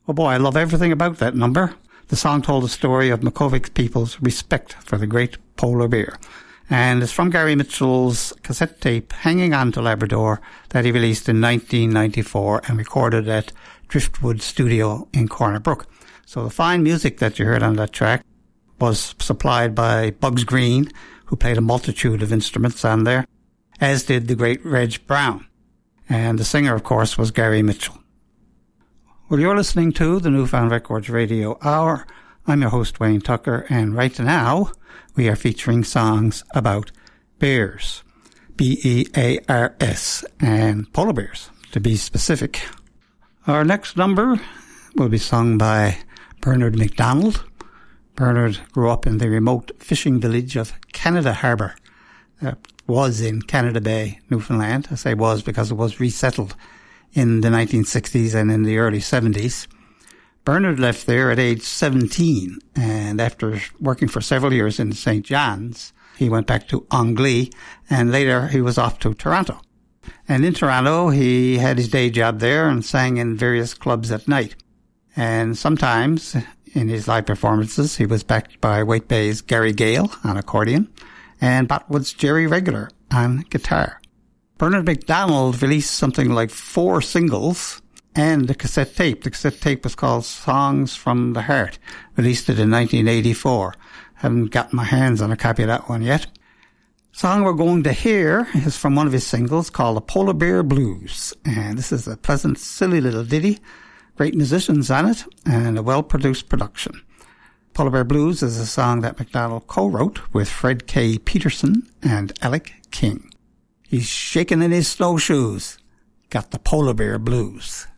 Oh boy, I love everything about that number. The song told the story of Makhovik people's respect for the great polar bear. And it's from Gary Mitchell's cassette tape, Hanging On to Labrador, that he released in 1994 and recorded at Driftwood Studio in Corner Brook. So the fine music that you heard on that track was supplied by Bugs Green, who played a multitude of instruments on there, as did the great Reg Brown. And the singer, of course, was Gary Mitchell. Well, you're listening to the Newfound Records Radio Hour. I'm your host, Wayne Tucker, and right now we are featuring songs about bears, B-E-A-R-S, and polar bears, to be specific. Our next number will be sung by Bernard McDonald. Bernard grew up in the remote fishing village of Canada Harbour. That was in Canada Bay, Newfoundland. I say was because it was resettled in the 1960s and in the early 70s. Bernard left there at age 17, and after working for several years in St. John's, he went back to Angli, and later he was off to Toronto. And in Toronto, he had his day job there and sang in various clubs at night. And sometimes, in his live performances, he was backed by White Bay's Gary Gale on accordion and Botwood's Jerry Regular on guitar. Bernard McDonald released something like 4 singles and a cassette tape. The cassette tape was called Songs from the Heart. Released it in 1984. Haven't gotten my hands on a copy of that one yet. Song we're going to hear is from one of his singles called The Polar Bear Blues. And this is a pleasant, silly little ditty. Great musicians on it and a well-produced production. Polar Bear Blues is a song that McDonald co-wrote with Fred K. Peterson and Alec King. He's shaking in his snowshoes. Got the polar bear blues.